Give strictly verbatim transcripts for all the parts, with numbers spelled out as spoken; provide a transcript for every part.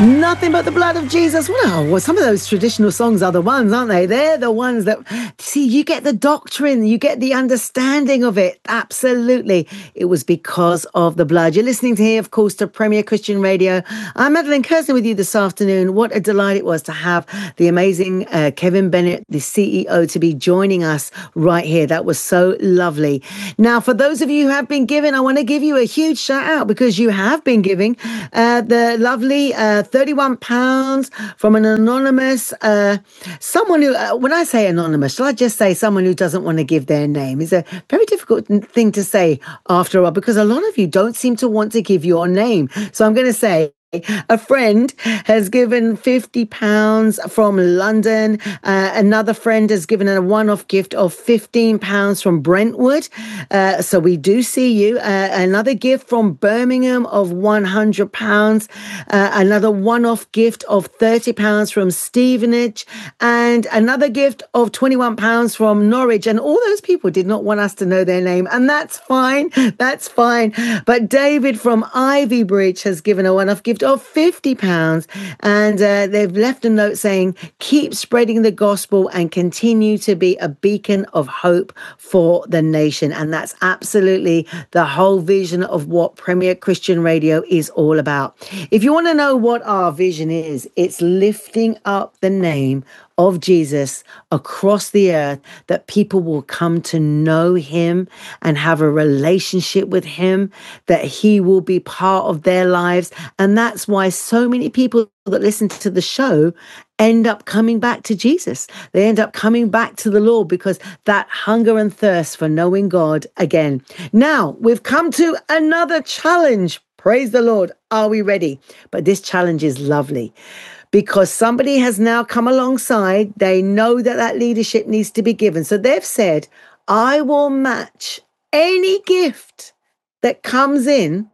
Nothing but the blood of Jesus. Well, well, some of those traditional songs are the ones, aren't they? They're the ones that, see, you get the doctrine, you get the understanding of it. Absolutely. It was because of the blood. You're listening to here, of course, to Premier Christian Radio. I'm Madeline Curzon with you this afternoon. What a delight it was to have the amazing uh, Kevin Bennett, the C E O, to be joining us right here. That was so lovely. Now, for those of you who have been giving, I want to give you a huge shout out because you have been giving uh, the lovely uh, thirty-one pounds from an anonymous, uh, someone who, uh, when I say anonymous, shall I just say someone who doesn't want to give their name? It's a very difficult thing to say after a while because a lot of you don't seem to want to give your name. So I'm going to say, a friend has given fifty pounds from London. Uh, another friend has given a one-off gift of fifteen pounds from Brentwood. Uh, so we do see you. Uh, another gift from Birmingham of one hundred pounds. Uh, another one-off gift of thirty pounds from Stevenage. And another gift of twenty-one pounds from Norwich. And all those people did not want us to know their name. And that's fine. That's fine. But David from Ivy Bridge has given a one-off gift of fifty pounds, and uh, they've left a note saying, keep spreading the gospel and continue to be a beacon of hope for the nation. And that's absolutely the whole vision of what Premier Christian Radio is all about. If you want to know what our vision is, it's lifting up the name of Jesus across the earth, that people will come to know him and have a relationship with him, that he will be part of their lives. And that's why so many people that listen to the show end up coming back to Jesus. They end up coming back to the Lord because that hunger and thirst for knowing God again. Now, we've come to another challenge. Praise the Lord. Are we ready? But this challenge is lovely, because somebody has now come alongside. They know that that leadership needs to be given. So they've said, I will match any gift that comes in,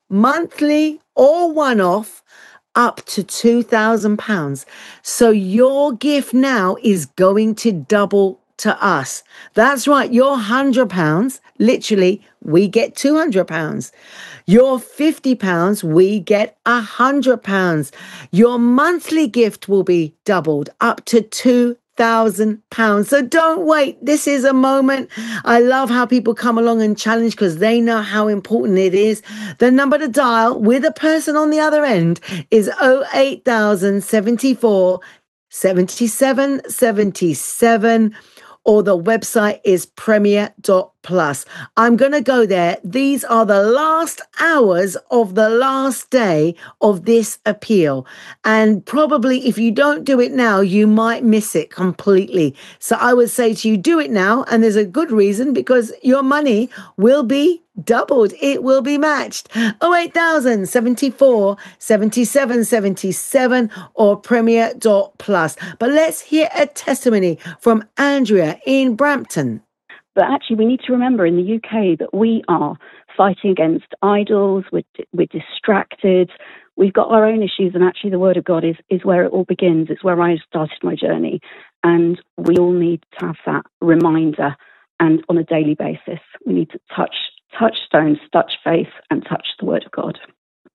monthly or one-off, up to two thousand pounds. So your gift now is going to double to us. That's right. Your one hundred pounds, literally, we get two hundred pounds. Your fifty pounds, we get one hundred pounds. Your monthly gift will be doubled up to two thousand pounds. So don't wait. This is a moment. I love how people come along and challenge because they know how important it is. The number to dial with a person on the other end is oh eight thousand seventy-four seventy-seven seventy-seven, or the website is premier dot plus. I'm going to go there. These are the last hours of the last day of this appeal. And probably if you don't do it now, you might miss it completely. So I would say to you, do it now. And there's a good reason, because your money will be doubled. It will be matched. oh eight thousand seventy-four seventy-seven seventy-seven or premier dot plus. But let's hear a testimony from Andrea in Brampton. But actually, we need to remember in the U K that we are fighting against idols. We're, we're distracted. We've got our own issues. And actually, the Word of God is, is where it all begins. It's where I started my journey. And we all need to have that reminder. And on a daily basis, we need to touch, touch stones, touch faith, and touch the Word of God.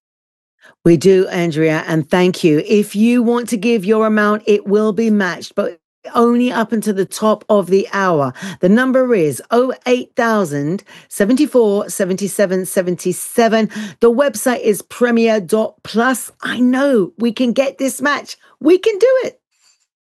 We do, Andrea, and thank you. If you want to give your amount, it will be matched, but only up until the top of the hour. The number is oh eight thousand seventy-four seventy-seven seventy-seven. The website is premier dot plus. I know we can get this match. We can do it.